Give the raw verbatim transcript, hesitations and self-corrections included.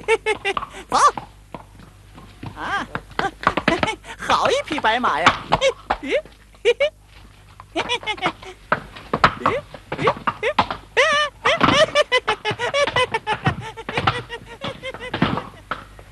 走。啊，好一匹白马呀！嘿嘿嘿嘿。